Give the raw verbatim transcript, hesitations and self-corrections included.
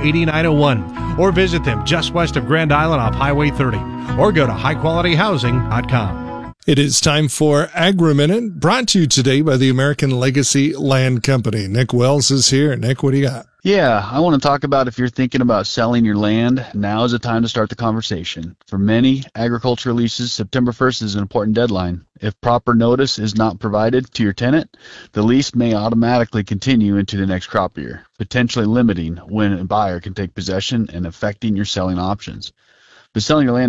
eight nine zero one or visit them just west of Grand Island off Highway thirty or go to high quality housing dot com. It is time for Agri-Minute, brought to you today by the American Legacy Land Company. Nick Wells is here. Nick, what do you got? Yeah, I want to talk about if you're thinking about selling your land, now is the time to start the conversation. For many agricultural leases, September first is an important deadline. If proper notice is not provided to your tenant, the lease may automatically continue into the next crop year, potentially limiting when a buyer can take possession and affecting your selling options. But selling your land